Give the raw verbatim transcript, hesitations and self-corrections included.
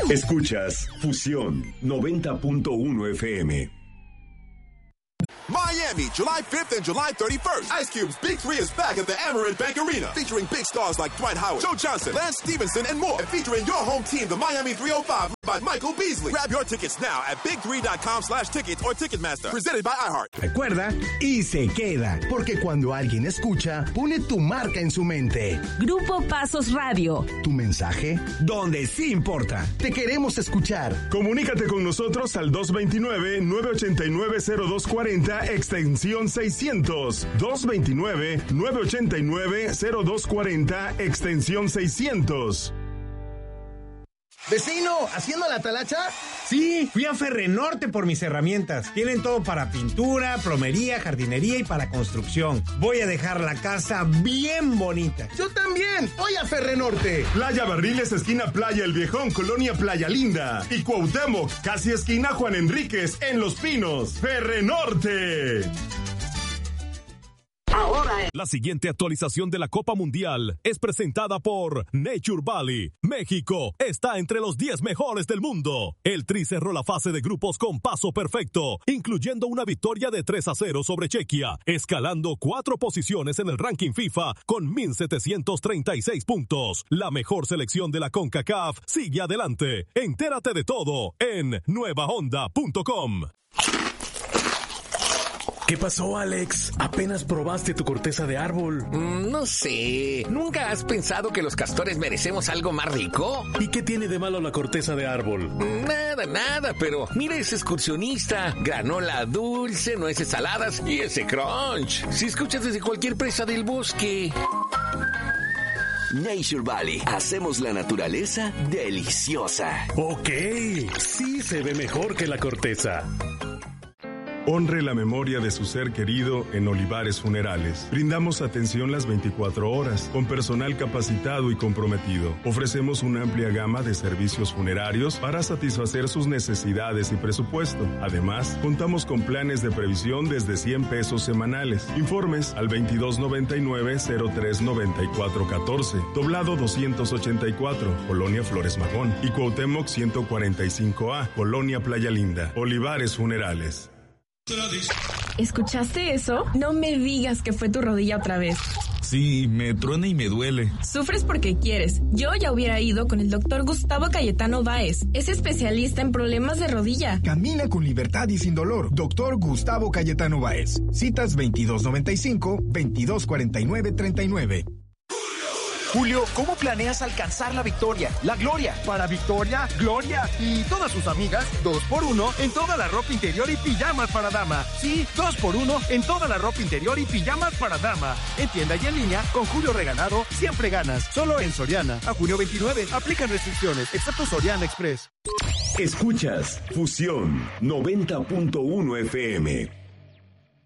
Escuchas Fusión noventa punto uno F M. Miami, July fifth and July thirty-first. Ice Cube's Big Three is back at the Amerant Bank Arena, featuring big stars like Dwight Howard, Joe Johnson, Lance Stevenson, and more. And featuring your home team, the Miami three oh five, by Michael Beasley. Grab your tickets now at big three dot com slash tickets or Ticketmaster. Presented by iHeart. Recuerda y se queda, porque cuando alguien escucha, pone tu marca en su mente. Grupo Pasos Radio. Tu mensaje, donde sí importa. Te queremos escuchar. Comunícate con nosotros al dos dos nueve, nueve ocho nueve, cero dos cuatro cero, extensión seiscientos. dos dos nueve, nueve ocho nueve, cero dos cuatro cero, extensión seiscientos. Vecino, ¿haciendo la talacha? Sí, fui a Ferrenorte por mis herramientas. Tienen todo para pintura, plomería, jardinería y para construcción. Voy a dejar la casa bien bonita. Yo también, voy a Ferrenorte. Playa Barriles, esquina Playa El Viejón, Colonia Playa Linda. Y Cuauhtémoc, casi esquina Juan Enríquez, en Los Pinos. Ferrenorte. Ahora, la siguiente actualización de la Copa Mundial es presentada por Nature Valley. México está entre los diez mejores del mundo. El Tri cerró la fase de grupos con paso perfecto, incluyendo una victoria de tres a cero sobre Chequia, escalando cuatro posiciones en el ranking FIFA con mil setecientos treinta y seis puntos. La mejor selección de la CONCACAF sigue adelante. Entérate de todo en nueva honda punto com. ¿Qué pasó, Alex? ¿Apenas probaste tu corteza de árbol? Mm, no sé. ¿Nunca has pensado que los castores merecemos algo más rico? ¿Y qué tiene de malo la corteza de árbol? Nada, nada, pero mira ese excursionista. Granola dulce, nueces saladas y ese crunch. Si escuchas desde cualquier presa del bosque. Nature Valley. Hacemos la naturaleza deliciosa. Ok, sí se ve mejor que la corteza. Honre la memoria de su ser querido en Olivares Funerales. Brindamos atención las veinticuatro horas, con personal capacitado y comprometido. Ofrecemos una amplia gama de servicios funerarios para satisfacer sus necesidades y presupuesto. Además, contamos con planes de previsión desde cien pesos semanales. Informes al veintidós noventa y nueve, cero tres noventa y cuatro catorce, doblado doscientos ochenta y cuatro, Colonia Flores Magón, y Cuauhtémoc ciento cuarenta y cinco A, Colonia Playa Linda. Olivares Funerales. ¿Escuchaste eso? No me digas que fue tu rodilla otra vez. Sí, me truena y me duele. Sufres porque quieres. Yo ya hubiera ido con el doctor Gustavo Cayetano Báez. Es especialista en problemas de rodilla. Camina con libertad y sin dolor. Doctor Gustavo Cayetano Báez. Citas veintidós noventa y cinco, veintidós cuarenta y nueve, treinta y nueve. Julio, ¿cómo planeas alcanzar la victoria, la gloria? Para Victoria, Gloria y todas sus amigas, dos por uno en toda la ropa interior y pijamas para dama. Sí, dos por uno en toda la ropa interior y pijamas para dama. En tienda y en línea, con Julio Regalado, siempre ganas. Solo en Soriana. A junio veintinueve, aplican restricciones, excepto Soriana Express. Escuchas Fusión noventa punto uno F M.